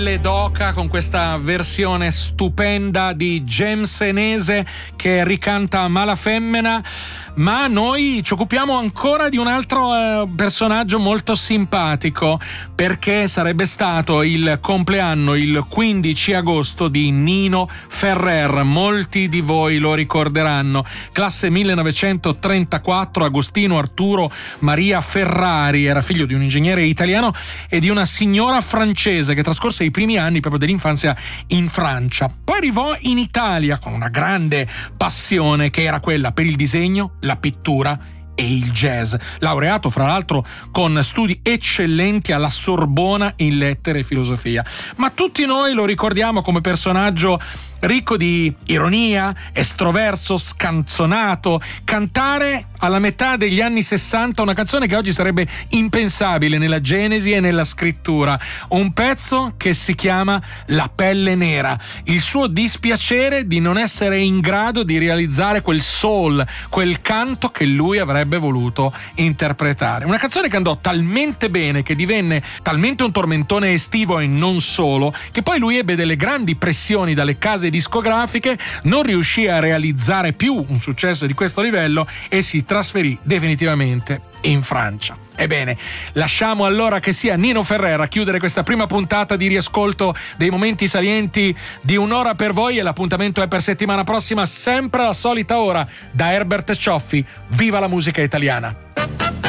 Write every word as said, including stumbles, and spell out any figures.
Doca con questa versione stupenda di James Senese che ricanta Mala Femmena. Ma noi ci occupiamo ancora di un altro eh, personaggio molto simpatico, perché sarebbe stato il compleanno il quindici agosto di Nino Ferrer. Molti di voi lo ricorderanno. Classe millenovecentotrentaquattro, Agostino Arturo Maria Ferrari era figlio di un ingegnere italiano e di una signora francese che trascorse i primi anni proprio dell'infanzia in Francia. Poi arrivò in Italia con una grande passione che era quella per il disegno, la pittura e il jazz. Laureato fra l'altro con studi eccellenti alla Sorbona in lettere e filosofia. Ma tutti noi lo ricordiamo come personaggio ricco di ironia, estroverso, scanzonato, cantare alla metà degli anni sessanta una canzone che oggi sarebbe impensabile nella genesi e nella scrittura, un pezzo che si chiama La pelle nera, il suo dispiacere di non essere in grado di realizzare quel soul, quel canto che lui avrebbe voluto interpretare. Una canzone che andò talmente bene, che divenne talmente un tormentone estivo e non solo, che poi lui ebbe delle grandi pressioni dalle case discografiche, non riuscì a realizzare più un successo di questo livello e si trasferì definitivamente in Francia. Ebbene, lasciamo allora che sia Nino Ferrer a chiudere questa prima puntata di riascolto dei momenti salienti di Un'ora per voi, e l'appuntamento è per settimana prossima, sempre alla solita ora, da Herbert Cioffi. Viva la musica italiana!